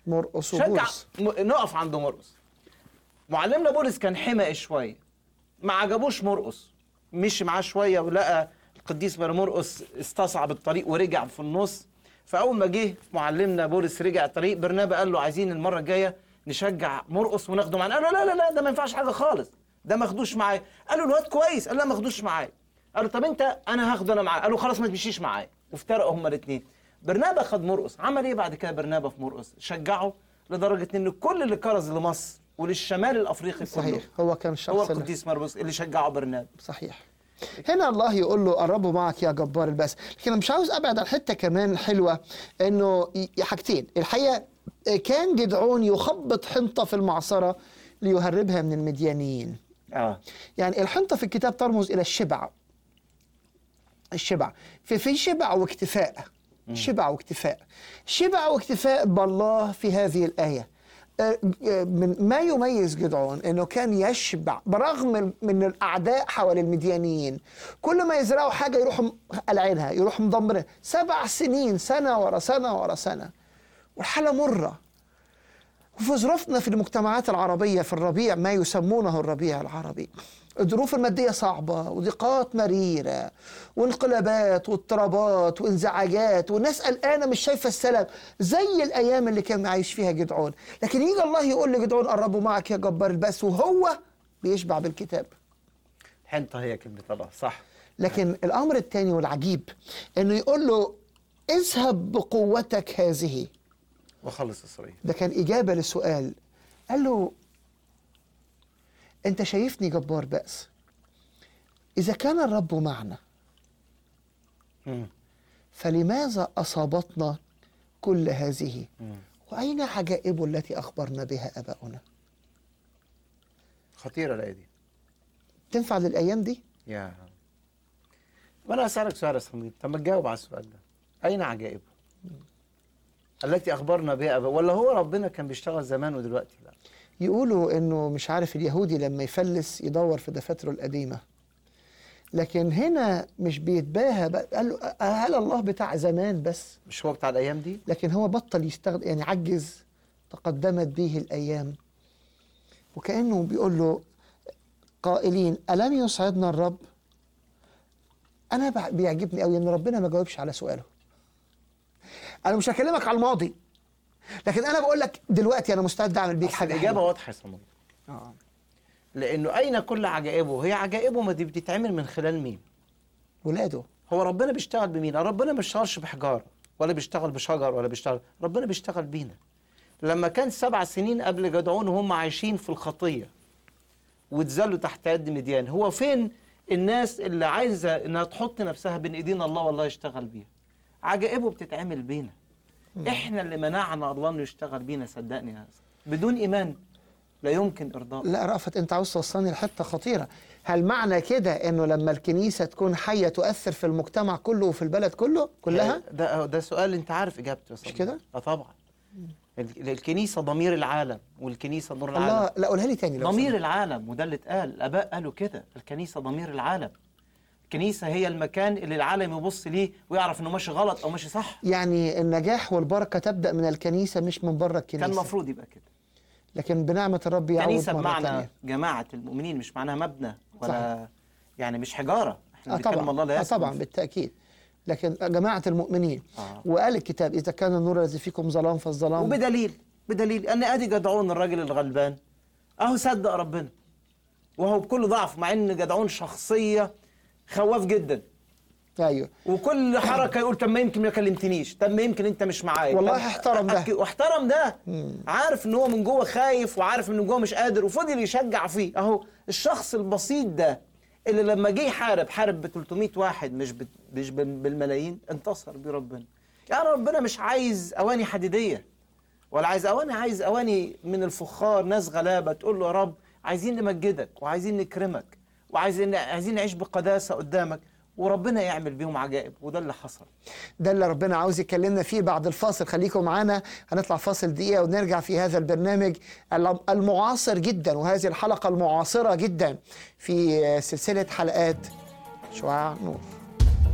مرقس شجع وبولس. نقف عند مرقس. معلمنا بولس كان حمق شويه، ما عجبوش مرقس، مشي معاه شويه ولقى القديس مرقس استصعب الطريق ورجع في النص. فاول ما جه معلمنا بولس رجع الطريق، برنابا قال له عايزين المره الجايه نشجع مرقس وناخده معانا. قال له لا لا لا، ده ما ينفعش حاجه خالص، ده ما اخدوش معايا. قال له الواد كويس، قال لا ما اخدوش معايا. قال له طب انت، انا هاخده انا معايا. قال له خلاص ما تمشيش معايا، وافترقوا هما الاثنين. برنابا خد مرقس. عمل ايه بعد كده برنابا في مرقس؟ شجعه لدرجه ان كل اللي كرز لمصر وللشمال الافريقي صحيح، كله هو كان الشخص هو القديس مرقس اللي شجعه برنابا. صحيح. هنا الله يقول له قربوا معك يا جبار البأس. لكن انا مش عاوز ابعد عن حته كمان حلوه، انه حاجتين. الحقيقه كان جدعون يخبط حنطه في المعصره ليهربها من المديانيين. يعني الحنطه في الكتاب ترمز الى الشبع. الشبع في شبع واكتفاء. شبع واكتفاء. شبع واكتفاء بالله في هذه الآية. من ما يميز جدعون انه كان يشبع برغم من الاعداء حول المديانيين. كل ما يزرعوا حاجه يروحوا قلعينها، يروحوا مدمرينها. 7 سنين، سنه ورا سنه ورا سنه، والحاله مره. وفي ظروفنا في المجتمعات العربيه في الربيع، ما يسمونه الربيع العربي، الظروف الماديه صعبه وضيقات مريره وانقلابات واضطرابات وانزعاجات، والناس قلقانه مش شايفه السلام، زي الايام اللي كان عايش فيها جدعون. لكن يجي الله يقول لجدعون قربوا معك يا جبار البأس، وهو بيشبع بالكتاب. الحنطه هي كلمه الله، صح. لكن الامر الثاني والعجيب انه يقول له اذهب بقوتك هذه وخلص إسرائيل. ده كان اجابه للسؤال. قال له انت شايفني جبار بأس، اذا كان الرب معنا فلماذا اصابتنا كل هذه؟ واين عجائب التي اخبرنا بها اباؤنا؟ خطيره الايه دي. تنفع للايام دي؟ وانا اسالك سؤال يا صميم، طب ما تجاوب على السؤال ده. اين عجائبه التي اخبرنا بها اباؤنا؟ ولا هو ربنا كان بيشتغل زمان ودلوقتي لا؟ يقولوا انه مش عارف اليهودي لما يفلس يدور في دفاتره القديمه، لكن هنا مش بيتباهى. قال له هل الله بتاع زمان بس؟ مش هو بتاع الايام دي؟ لكن هو بطل يستخدم، يعني عجز، تقدمت به الايام. وكانه بيقول له قائلين الم يسعدنا الرب؟ انا بيعجبني قوي ان ربنا ما جاوبش على سؤاله. انا مش هكلمك على الماضي، لكن انا بقول لك دلوقتي انا مستعد اعمل بيك حاجه. الاجابه واضحه يا صميم. لانه اين كل عجائبه؟ هي عجائبه ما دي بتتعمل من خلال مين؟ ولاده. هو ربنا بيشتغل بمين؟ ربنا ما بيشتغلش بحجاره ولا بيشتغل بشجر ولا بيشتغل، ربنا بيشتغل بينا. لما كان 7 سنين قبل جدعون وهم عايشين في الخطيه واتذلوا تحت يد مديان، هو فين الناس اللي عايزه انها تحط نفسها بين ايدين الله والله يشتغل بيها؟ عجائبه بتتعمل بينا. احنا اللي منعنا الله انه يشتغل بينا. صدقني هذا بدون ايمان لا يمكن ارضاء. لا رأفت، انت عاوز توصلني لحته خطيره. هل معنى كده انه لما الكنيسه تكون حيه تؤثر في المجتمع كله وفي البلد كلها؟ ده سؤال انت عارف اجابته. مش كده؟ طبعا. الكنيسه ضمير العالم، والكنيسه نور العالم. الله، لا قولها لي تاني. ضمير العالم، وده اللي اتقال، الاباء قالوا كده، الكنيسه ضمير العالم. الكنيسه هي المكان اللي العالم يبص ليه ويعرف انه ماشي غلط او ماشي صح. يعني النجاح والبركه تبدا من الكنيسه مش من بره الكنيسه. كان المفروض يبقى كده. لكن بنعمه الرب يعود كنيسه مرة بمعنى تانية. جماعه المؤمنين، مش معناها مبنى ولا صح. يعني مش حجاره. احنا بنتكلم طبعا. الله لا طبعا بالتاكيد، لكن جماعه المؤمنين. وقال الكتاب اذا كان النور الذي فيكم ظلام فالظلام. بدليل ان ادي جدعون الراجل الغلبان اهو صدق ربنا وهو بكل ضعف، مع ان جدعون شخصيه خواف جدا. ايوه. وكل حركه يقول طب ما يمكن ما كلمتنيش، طب ما يمكن انت مش معايا. والله احترم ده. واحترم ده. عارف ان هو من جوه خايف، وعارف ان جوه مش قادر، وفضل يشجع فيه. اهو الشخص البسيط ده اللي لما جه حارب ب 300 واحد، مش بالملايين، انتصر بيه ربنا. يعني ربنا مش عايز اواني حديديه ولا عايز اواني من الفخار، ناس غلابه تقول له يا رب عايزين نمجدك وعايزين نكرمك وعايزين نعيش بقداسه قدامك، وربنا يعمل بيهم عجائب. وده اللي حصل. ده اللي ربنا عاوز يكلمنا فيه بعد الفاصل. خليكم معانا، هنطلع فاصل دقيقة ونرجع في هذا البرنامج المعاصر جدا، وهذه الحلقة المعاصرة جدا في سلسلة حلقات شعاع نور.